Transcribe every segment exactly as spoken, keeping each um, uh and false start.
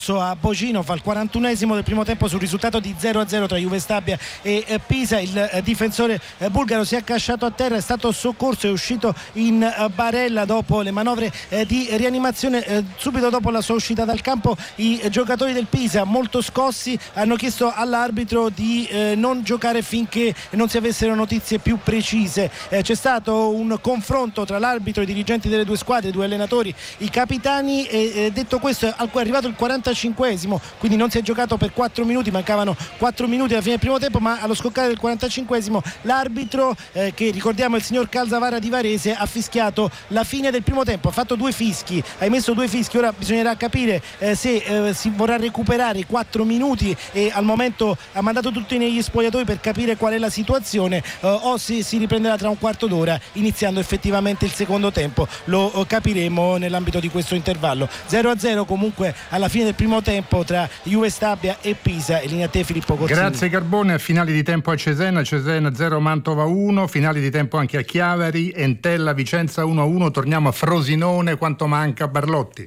a Bocino fa il quarantunesimo del primo tempo sul risultato di zero a zero tra Juve Stabia e eh, Pisa. Il eh, difensore eh, bulgaro si è accasciato a terra, è stato soccorso, è uscito in eh, barella dopo le manovre eh, di rianimazione. Eh, subito dopo la sua uscita dal campo i eh, giocatori del Pisa, molto scossi, hanno chiesto all'arbitro di eh, non giocare finché non si avessero notizie più precise. Eh, c'è stato un confronto tra l'arbitro e i dirigenti delle due squadre, i due allenatori, i capitani, e eh, detto questo è arrivato il quarantacinquesimo, quindi non si è giocato per quattro minuti, mancavano quattro minuti alla fine del primo tempo, ma allo scoccare del quarantacinquesimo l'arbitro, eh, che ricordiamo è il signor Calzavara di Varese, ha fischiato la fine del primo tempo, ha fatto due fischi, ha emesso due fischi. Ora bisognerà capire eh, se eh, si vorrà recuperare i quattro minuti, e al momento ha mandato tutti negli spogliatoi per capire qual è la situazione, eh, o se si riprenderà tra un quarto d'ora iniziando effettivamente il secondo tempo. Lo eh, capiremo nell'ambito di questo intervallo. zero a zero comunque alla fine del primo tempo tra Juve Stabia e Pisa. E linea a te, Filippo Cozzini. Grazie Carbone. Finali di tempo a Cesena, Cesena zero, Mantova uno, finali di tempo anche a Chiavari, Entella Vicenza uno a uno. Torniamo a Frosinone, quanto manca Barlotti?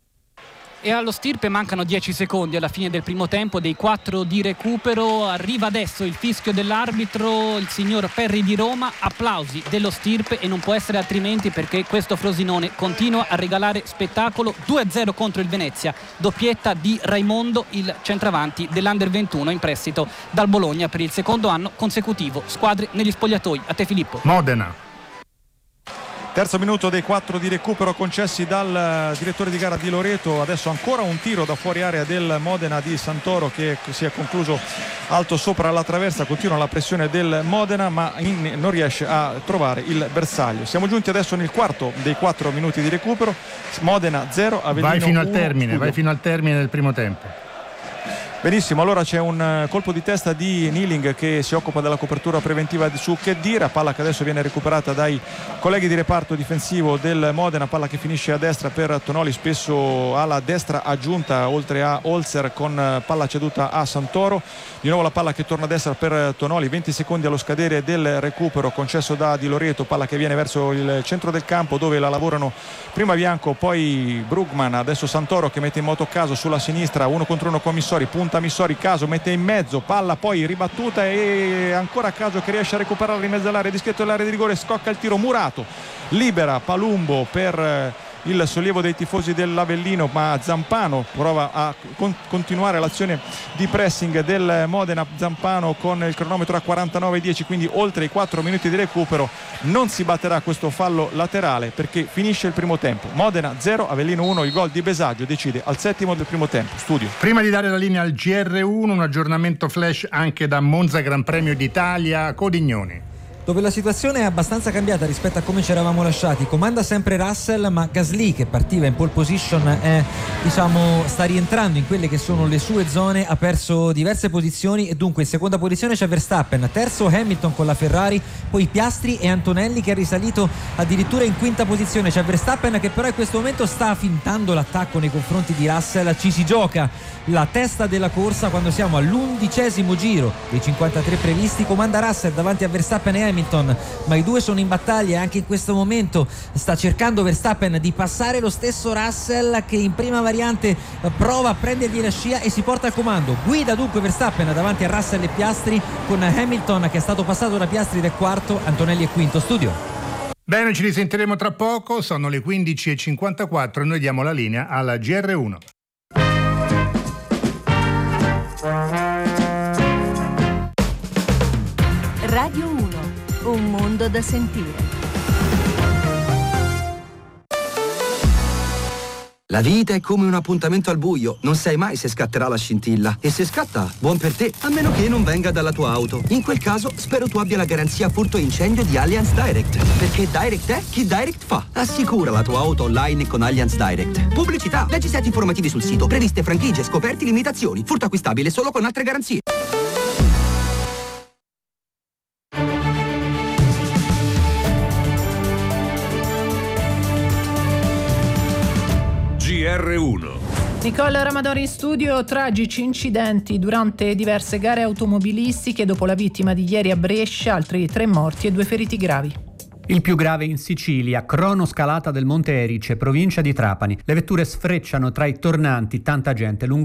E allo Stirpe mancano dieci secondi alla fine del primo tempo, dei quattro di recupero. Arriva adesso il fischio dell'arbitro, il signor Perri di Roma. Applausi dello Stirpe, e non può essere altrimenti, perché questo Frosinone continua a regalare spettacolo. Due a zero contro il Venezia, doppietta di Raimondo, il centravanti dell'Under ventuno in prestito dal Bologna per il secondo anno consecutivo. Squadre negli spogliatoi. A te Filippo. Modena. Terzo minuto dei quattro di recupero concessi dal direttore di gara Di Loreto. Adesso ancora un tiro da fuori area del Modena di Santoro, che si è concluso alto sopra la traversa. Continua la pressione del Modena, ma in, non riesce a trovare il bersaglio. Siamo giunti adesso nel quarto dei quattro minuti di recupero. Modena zero, Avellino vai fino al uno, termine, studio. vai fino al termine del primo tempo. Benissimo, allora c'è un colpo di testa di Niling che si occupa della copertura preventiva su Khedira, palla che adesso viene recuperata dai colleghi di reparto difensivo del Modena, palla che finisce a destra per Tonoli, spesso alla destra aggiunta oltre a Holzer, con palla ceduta a Santoro. Di nuovo la palla che torna a destra per Tonoli, venti secondi allo scadere del recupero concesso da Di Loreto, palla che viene verso il centro del campo dove la lavorano prima Bianco, poi Brugman, adesso Santoro che mette in moto Caso sulla sinistra, uno contro uno con Missori, punta Missori, Caso mette in mezzo, palla poi ribattuta e ancora Caso che riesce a recuperare in mezzo all'area, dischetto dell'area di rigore, scocca il tiro, Murato libera Palumbo per il sollievo dei tifosi dell'Avellino, ma Zampano prova a con- continuare l'azione di pressing del Modena. Zampano con il cronometro a quarantanove dieci, quindi oltre i quattro minuti di recupero. Non si batterà questo fallo laterale perché finisce il primo tempo. Modena zero, Avellino uno. Il gol di Besaggio decide al settimo del primo tempo. Studio. Prima di dare la linea al G R uno, un aggiornamento flash anche da Monza Gran Premio d'Italia. Codignoni, dove la situazione è abbastanza cambiata rispetto a come ci eravamo lasciati. Comanda sempre Russell, ma Gasly, che partiva in pole position, è, diciamo, sta rientrando in quelle che sono le sue zone, ha perso diverse posizioni e dunque in seconda posizione c'è Verstappen, terzo Hamilton con la Ferrari, poi Piastri e Antonelli che è risalito addirittura in quinta posizione. C'è Verstappen che però in questo momento sta fintando l'attacco nei confronti di Russell, ci si gioca la testa della corsa quando siamo all'undicesimo giro dei cinquantatré previsti. Comanda Russell davanti a Verstappen e Hamilton, ma i due sono in battaglia e anche in questo momento sta cercando Verstappen di passare lo stesso Russell, che in prima variante prova a prendergli la scia e si porta al comando. Guida dunque Verstappen davanti a Russell e Piastri, con Hamilton che è stato passato da Piastri del quarto, Antonelli è quinto. Studio. Bene, ci risentiremo tra poco, sono le quindici e cinquantaquattro e noi diamo la linea alla G R uno. Radio uno, un mondo da sentire. La vita è come un appuntamento al buio, non sai mai se scatterà la scintilla. E se scatta, buon per te, a meno che non venga dalla tua auto. In quel caso, spero tu abbia la garanzia furto e incendio di Allianz Direct. Perché Direct è chi Direct fa. Assicura la tua auto online con Allianz Direct. Pubblicità, leggi set informativi sul sito, previste franchigie, scoperti, limitazioni. Furto acquistabile solo con altre garanzie. G R uno. Nicole Ramadori in studio. Tragici incidenti durante diverse gare automobilistiche. Dopo la vittima di ieri a Brescia, altri tre morti e due feriti gravi. Il più grave in Sicilia, cronoscalata del Monte Erice, provincia di Trapani. Le vetture sfrecciano tra i tornanti, tanta gente lungo